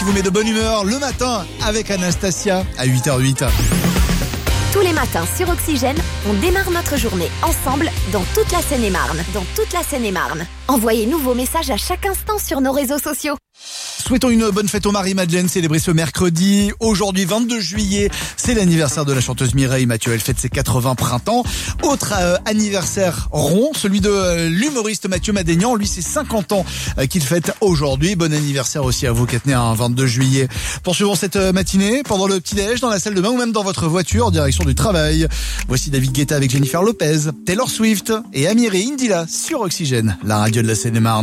Vous met de bonne humeur le matin avec Anastasia à 8h08. Tous les matins sur Oxygène, on démarre notre journée ensemble dans toute la Seine-et-Marne. Envoyez-nous vos messages à chaque instant sur nos réseaux sociaux. Souhaitons une bonne fête aux Marie-Madeleine, célébrée ce mercredi. Aujourd'hui, 22 juillet, c'est l'anniversaire de la chanteuse Mireille Mathieu. Elle fête ses 80 printemps. Autre anniversaire rond, celui de l'humoriste Mathieu Madénian. Lui, c'est 50 ans qu'il fête aujourd'hui. Bon anniversaire aussi à vous qui êtes nés un 22 juillet. Poursuivons cette matinée pendant le petit-déj, dans la salle de bain ou même dans votre voiture en direction du travail. Voici David Guetta avec Jennifer Lopez, Taylor Swift et Amiri Indila sur Oxygène, la radio de la Seine-et-Marne.